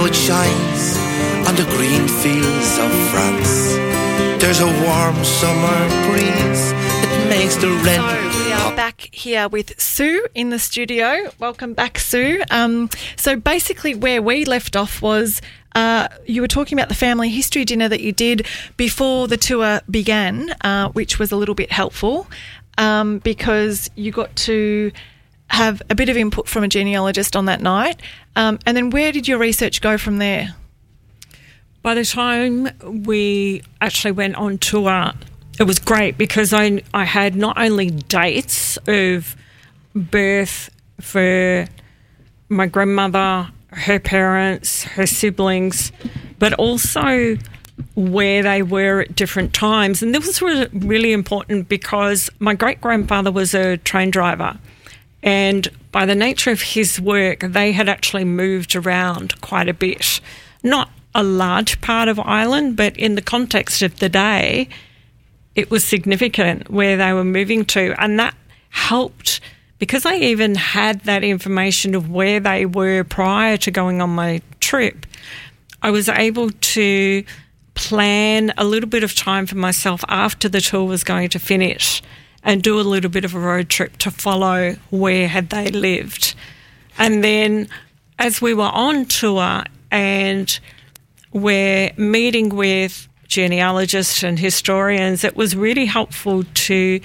it shines on the green fields of France. There's a warm summer breeze, it makes the red... So we are back here with Sue in the studio. Welcome back, Sue. So basically where we left off was you were talking about the family history dinner that you did before the tour began, which was a little bit helpful because you got to have a bit of input from a genealogist on that night. And then where did your research go from there? By the time we actually went on tour, it was great because I had not only dates of birth for my grandmother, her parents, her siblings, but also where they were at different times. And this was really important because my great-grandfather was a train driver, and by the nature of his work, they had actually moved around quite a bit. Not a large part of Ireland, but in the context of the day, it was significant where they were moving to. And that helped because I even had that information of where they were prior to going on my trip. I was able to plan a little bit of time for myself after the tour was going to finish and do a little bit of a road trip to follow where had they lived. And then as we were on tour and we're meeting with genealogists and historians, it was really helpful to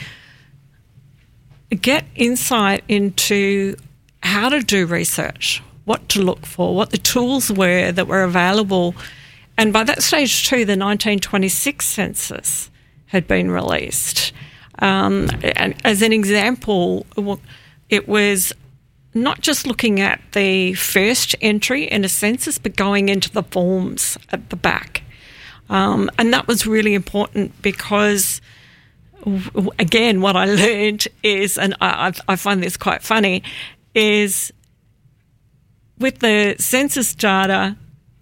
get insight into how to do research, what to look for, what the tools were that were available. And by that stage too, the 1926 census had been released. And as an example, it was not just looking at the first entry in a census, but going into the forms at the back. And that was really important because, again, what I learned is, and I find this quite funny, is with the census data,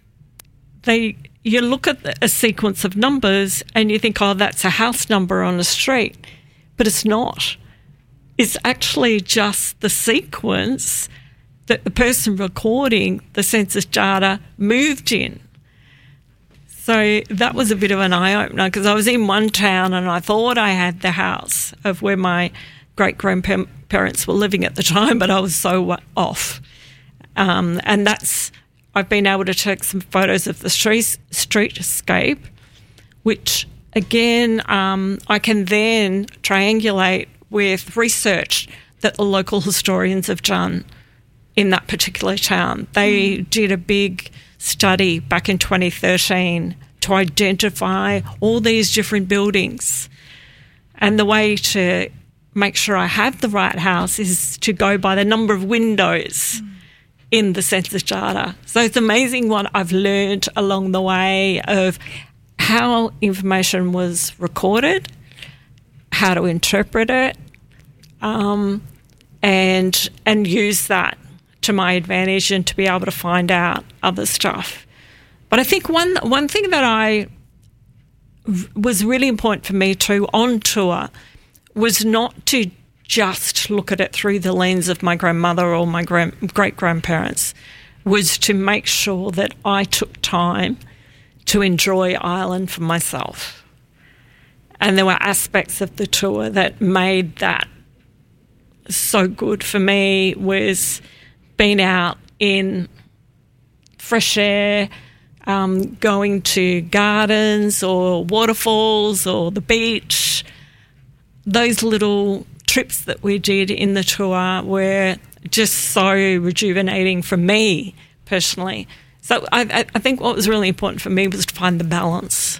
you look at a sequence of numbers and you think, oh, that's a house number on a street. But it's not. It's actually just the sequence that the person recording the census data moved in. So that was a bit of an eye-opener because I was in one town and I thought I had the house of where my great-grandparents were living at the time, but I was so off. And I've been able to take some photos of the streetscape, which, again, I can then triangulate with research that the local historians have done in that particular town. They did a big study back in 2013 to identify all these different buildings. And the way to make sure I have the right house is to go by the number of windows in the census data. So it's amazing what I've learned along the way of how information was recorded, how to interpret it, and use that to my advantage and to be able to find out other stuff. But I think one thing that was really important for me too on tour was not to just look at it through the lens of my grandmother or my great-grandparents, was to make sure that I took time to enjoy Ireland for myself. And there were aspects of the tour that made that so good for me, was being out in fresh air, going to gardens or waterfalls or the beach. Those little trips that we did in the tour were just so rejuvenating for me personally. So I think what was really important for me was to find the balance.